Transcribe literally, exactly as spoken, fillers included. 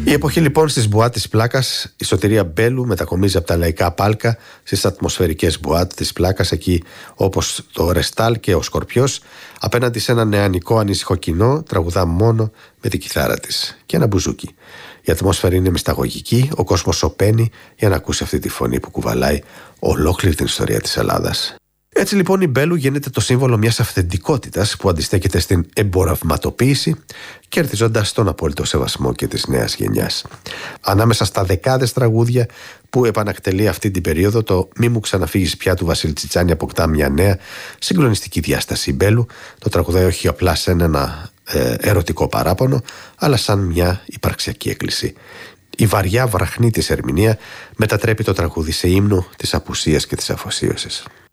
Η εποχή λοιπόν στις μπουάτ της Πλάκας, η Σωτηρία Μπέλου μετακομίζει από τα λαϊκά πάλκα στις ατμοσφαιρικές μπουάτ της Πλάκας, εκεί όπως το Ρεστάλ και ο Σκορπιός, απέναντι σε ένα νεανικό ανήσυχο κοινό, τραγουδά μόνο με την κιθάρα της και ένα μπουζούκι. Η ατμόσφαιρα είναι μυσταγωγική, ο κόσμος σωπαίνει για να ακούσει αυτή τη φωνή που κουβαλάει ολόκληρη την ιστορία της Ελλάδας. Έτσι λοιπόν η Μπέλου γίνεται το σύμβολο μιας αυθεντικότητας που αντιστέκεται στην εμπορευματοποίηση, κερδίζοντας τον απόλυτο σεβασμό και της νέας γενιάς. Ανάμεσα στα δεκάδες τραγούδια που επανακτελεί αυτή την περίοδο, το «Μη μου ξαναφύγεις πια» του Βασίλη Τσιτσάνη αποκτά μια νέα συγκλονιστική διάσταση. Η Μπέλου το τραγουδάει όχι απλά σε ένα ε, ερωτικό παράπονο, αλλά σαν μια υπαρξιακή έκκληση. Η βαριά βραχνή της ερμηνεία μετατρέπει το τραγούδι σε ύμνο της απουσίας και της αφοσίωσης.